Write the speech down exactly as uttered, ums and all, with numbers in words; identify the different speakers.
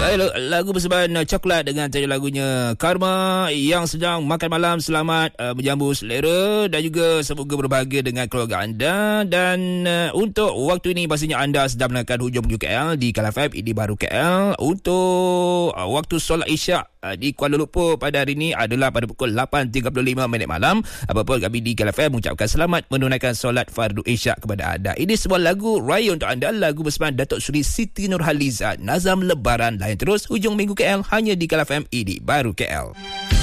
Speaker 1: Baik, lagu berseban uh, Coklat dengan tajuk lagunya Karma. Yang sedang makan malam, selamat uh, menjamu selera dan juga semoga berbahagia dengan keluarga anda. Dan uh, untuk waktu ini pastinya anda sedang mendengarkan Hujung Menuju K L di Kala F M Ini Baru K L. Untuk uh, waktu solat Isyak uh, di Kuala Lumpur pada hari ini adalah pada pukul lapan tiga puluh lima minit malam. Apapun kami di Kala F M mengucapkan selamat menunaikan solat fardu Isyak kepada anda. Ini sebuah lagu raya untuk anda, lagu berseban Datuk Seri Siti Nurhaliza, Nazam Lebaran. Lain terus Hujung Minggu K L hanya di Kala F M Ini Baru K L.